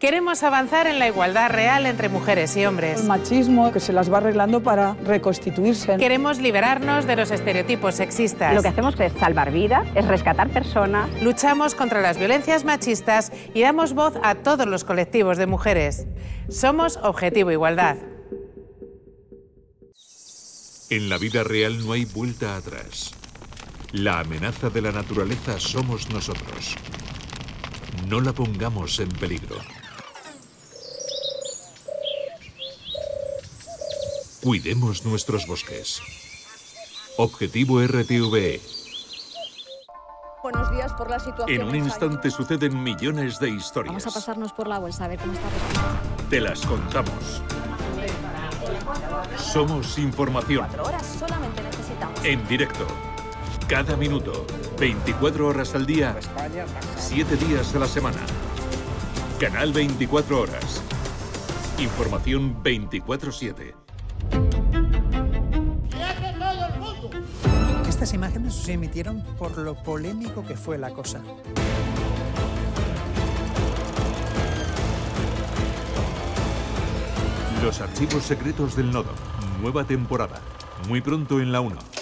Queremos avanzar en la igualdad real entre mujeres y hombres. El machismo que se las va arreglando para reconstituirse. Queremos liberarnos de los estereotipos sexistas. Lo que hacemos es salvar vidas, es rescatar personas. Luchamos contra las violencias machistas y damos voz a todos los colectivos de mujeres. Somos Objetivo Igualdad. En la vida real no hay vuelta atrás. La amenaza de la naturaleza somos nosotros. No la pongamos en peligro. Cuidemos nuestros bosques. Objetivo RTVE. Buenos días por la situación. En un instante suceden millones de historias. Vamos a pasarnos por la bolsa a ver cómo está respondiendo. Te las contamos. Somos información. 4 horas solamente necesitamos. En directo. Cada minuto. 24 horas al día. 7 días a la semana. Canal 24 horas. Información 24/7. Estas imágenes se emitieron por lo polémico que fue la cosa. Los archivos secretos del Nodo. Nueva temporada. Muy pronto en la 1.